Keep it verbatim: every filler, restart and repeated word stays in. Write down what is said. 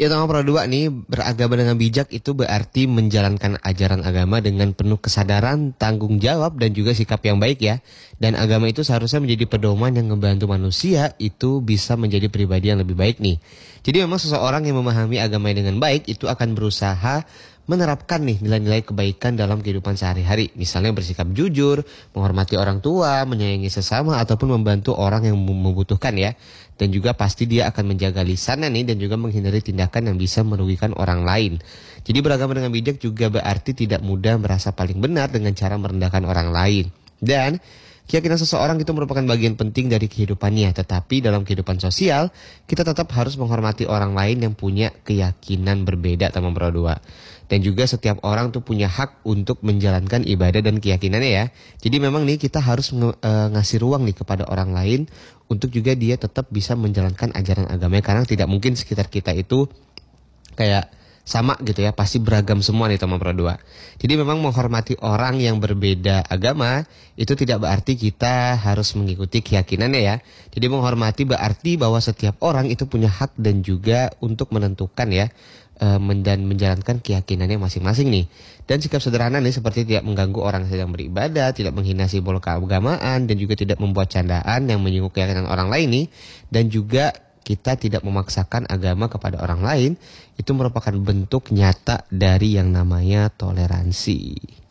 Ya nomor dua nih, beragama dengan bijak itu berarti menjalankan ajaran agama dengan penuh kesadaran, tanggung jawab dan juga sikap yang baik ya. Dan agama itu seharusnya menjadi pedoman yang membantu manusia itu bisa menjadi pribadi yang lebih baik nih. Jadi memang seseorang yang memahami agama dengan baik itu akan berusaha menerapkan nih nilai-nilai kebaikan dalam kehidupan sehari-hari. Misalnya bersikap jujur, menghormati orang tua, menyayangi sesama ataupun membantu orang yang membutuhkan ya. Dan juga pasti dia akan menjaga lisannya nih dan juga menghindari tindakan yang bisa merugikan orang lain. Jadi beragama dengan bijak juga berarti tidak mudah merasa paling benar dengan cara merendahkan orang lain. Dan keyakinan seseorang itu merupakan bagian penting dari kehidupannya. Tetapi dalam kehidupan sosial, kita tetap harus menghormati orang lain yang punya keyakinan berbeda teman berdua. Dan juga setiap orang tuh punya hak untuk menjalankan ibadah dan keyakinannya ya. Jadi memang nih kita harus nge, e, ngasih ruang nih kepada orang lain untuk juga dia tetap bisa menjalankan ajaran agamanya. Karena tidak mungkin sekitar kita itu kayak sama gitu ya, pasti beragam semua nih teman berdua. Jadi memang menghormati orang yang berbeda agama itu tidak berarti kita harus mengikuti keyakinannya ya. Jadi menghormati berarti bahwa setiap orang itu punya hak dan juga untuk menentukan ya dan menjalankan keyakinannya masing-masing nih. Dan sikap sederhana nih seperti tidak mengganggu orang yang sedang beribadah, tidak menghina simbol keagamaan, dan juga tidak membuat candaan yang menyinggung keyakinan orang lain nih. Dan juga kita tidak memaksakan agama kepada orang lain, itu merupakan bentuk nyata dari yang namanya toleransi.